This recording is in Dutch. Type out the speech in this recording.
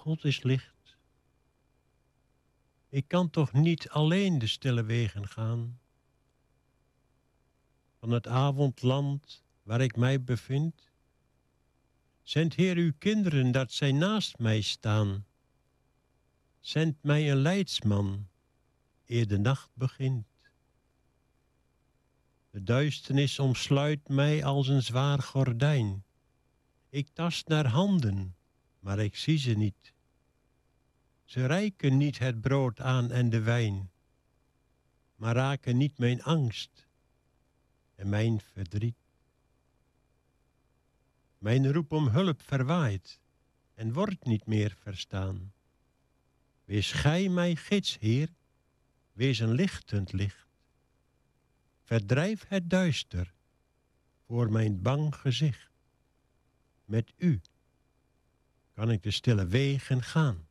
God is licht. Ik kan toch niet alleen de stille wegen gaan. Van het avondland waar ik mij bevind. Zend Heer uw kinderen dat zij naast mij staan. Zend mij een leidsman, eer de nacht begint. De duisternis omsluit mij als een zwaar gordijn. Ik tast naar handen, maar ik zie ze niet. Ze reiken niet het brood aan en de wijn, maar raken niet mijn angst en mijn verdriet. Mijn roep om hulp verwaait en wordt niet meer verstaan. Wees gij mij gids, Heer, wees een lichtend licht. Verdrijf het duister voor mijn bang gezicht. Met u kan ik de stille wegen gaan.